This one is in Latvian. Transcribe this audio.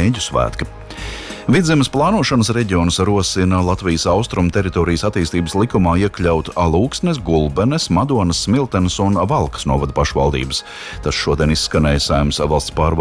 Eļļu svētki. Vidzemes plānošanas reģionus rosina Latvijas austrumu teritorijas attīstības likumā iekļaut Alūksnes, Gulbenes, Madonas, Smiltenes un Valkas novada pašvaldības. Tas šodien izskanēja Saeimas valsts pārvaldes